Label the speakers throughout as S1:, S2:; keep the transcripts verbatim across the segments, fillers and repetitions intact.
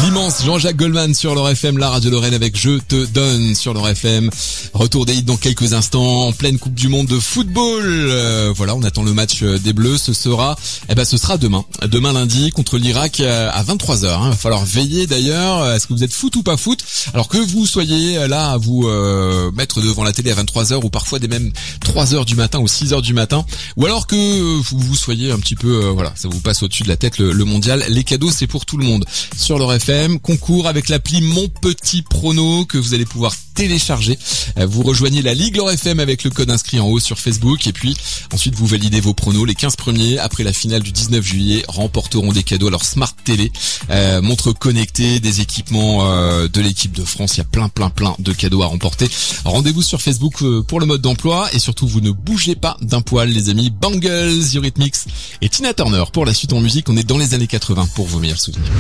S1: L'immense Jean-Jacques Goldman sur l'Or F M, la radio Lorraine avec Je te donne sur l'Or F M. Retour des hits dans quelques instants, en pleine Coupe du Monde de football. Euh, voilà, on attend le match des Bleus. Ce sera, eh ben, ce sera demain. Demain lundi contre l'Irak à vingt-trois heures. Hein. Il va falloir veiller d'ailleurs. Est-ce que vous êtes foot ou pas foot? Alors que vous soyez là à vous euh, mettre devant la télé à vingt-trois heures ou parfois des même trois heures du matin ou six heures du matin, ou alors que vous, vous soyez un petit peu, euh, voilà, ça vous passe au-dessus de la tête le, le mondial. Les cadeaux, c'est pour tout le monde. Sur l'Or F M, concours avec l'appli Mon Petit Prono que vous allez pouvoir télécharger. Vous rejoignez la Ligue L'Or F M avec le code inscrit en haut sur Facebook et puis ensuite vous validez vos pronos. Les quinze premiers après la finale du dix-neuf juillet remporteront des cadeaux. Alors Smart Télé, euh, montre connectée, des équipements euh, de l'équipe de France. Il y a plein plein plein de cadeaux à remporter. Rendez-vous sur Facebook euh, pour le mode d'emploi et surtout vous ne bougez pas d'un poil les amis. Bangles, Eurythmics et Tina Turner pour la suite en musique. On est dans les années quatre-vingts pour vos meilleurs souvenirs.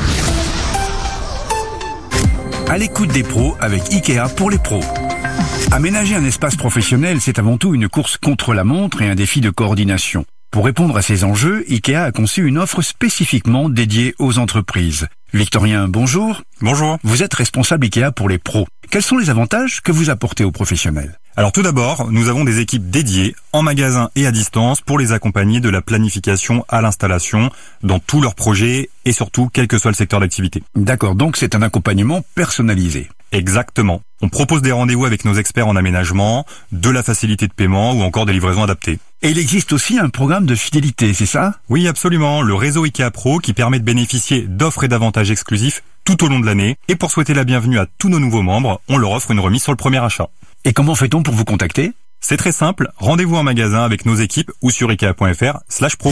S2: À l'écoute des pros avec Ikea pour les pros. Aménager un espace professionnel, c'est avant tout une course contre la montre et un défi de coordination. Pour répondre à ces enjeux, Ikea a conçu une offre spécifiquement dédiée aux entreprises. Victorien, bonjour.
S3: Bonjour.
S2: Vous êtes responsable Ikea pour les pros. Quels sont les avantages que vous apportez aux professionnels ?
S3: Alors tout d'abord, nous avons des équipes dédiées en magasin et à distance pour les accompagner de la planification à l'installation dans tous leurs projets et surtout quel que soit le secteur d'activité.
S2: D'accord, donc c'est un accompagnement personnalisé.
S3: Exactement. On propose des rendez-vous avec nos experts en aménagement, de la facilité de paiement ou encore des livraisons adaptées.
S2: Et il existe aussi un programme de fidélité, c'est ça ?
S3: Oui, absolument. Le réseau Ikea Pro qui permet de bénéficier d'offres et d'avantages exclusifs tout au long de l'année. Et pour souhaiter la bienvenue à tous nos nouveaux membres, on leur offre une remise sur le premier achat.
S2: Et comment fait-on pour vous contacter ?
S3: C'est très simple. Rendez-vous en magasin avec nos équipes ou sur ikea.fr slash pro.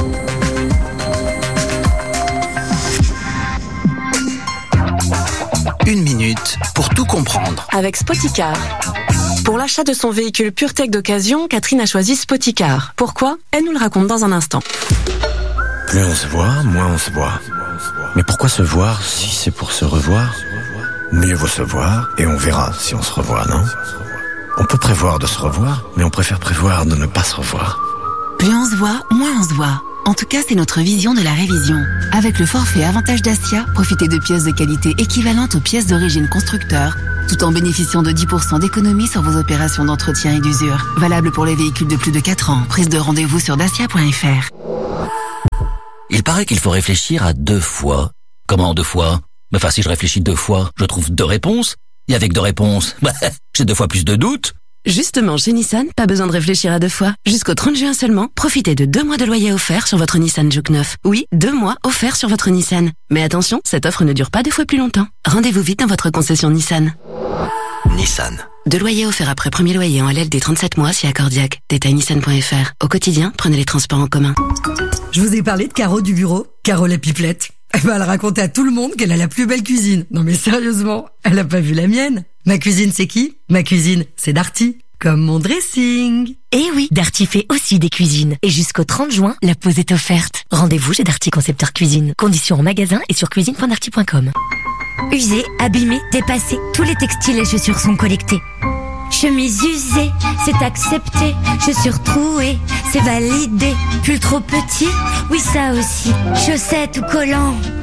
S4: Une minute pour tout comprendre.
S5: Avec Spoticar. Pour l'achat de son véhicule PureTech d'occasion, Catherine a choisi Spoticar. Pourquoi ? Elle nous le raconte dans un instant.
S6: Plus on se voit, moins on se voit. Mais pourquoi se voir si c'est pour se revoir ? Mieux vaut se voir et on verra si on se revoit, non ? On peut prévoir de se revoir, mais on préfère prévoir de ne pas se revoir.
S7: Plus on se voit, moins on se voit. En tout cas, c'est notre vision de la révision. Avec le forfait Avantage Dacia, profitez de pièces de qualité équivalentes aux pièces d'origine constructeur, tout en bénéficiant de dix pour cent d'économie sur vos opérations d'entretien et d'usure. Valable pour les véhicules de plus de quatre ans. Prise de rendez-vous sur dacia point f r.
S8: Il paraît qu'il faut réfléchir à deux fois. Comment deux fois ? Enfin, si je réfléchis deux fois, je trouve deux réponses. Et avec deux réponses, bah, j'ai deux fois plus de doutes.
S5: Justement, chez Nissan, pas besoin de réfléchir à deux fois. Jusqu'au trente juin seulement, profitez de deux mois de loyer offert sur votre Nissan Juke neuf. Oui, deux mois offerts sur votre Nissan. Mais attention, cette offre ne dure pas deux fois plus longtemps. Rendez-vous vite dans votre concession Nissan.
S4: Nissan.
S5: Deux loyers offerts après premier loyer en L L D trente-sept mois si accordiaque. Détail nissan point f r. Au quotidien, prenez les transports en commun.
S9: Je vous ai parlé de Caro du bureau, Caro la pipelette. Eh ben, elle racontait à tout le monde qu'elle a la plus belle cuisine. Non mais sérieusement, elle a pas vu la mienne. Ma cuisine, c'est qui ? Ma cuisine, c'est Darty. Comme mon dressing.
S10: Eh oui, Darty fait aussi des cuisines. Et jusqu'au trente juin, la pause est offerte. Rendez-vous chez Darty Concepteur Cuisine. Conditions en magasin et sur cuisine point darty point com.
S11: Usés, abîmés, dépassés, tous les textiles et chaussures sont collectés. Chemise usée, c'est accepté. Chaussures trouées, c'est validé. Pull trop petit, oui ça aussi. Chaussettes ou collants,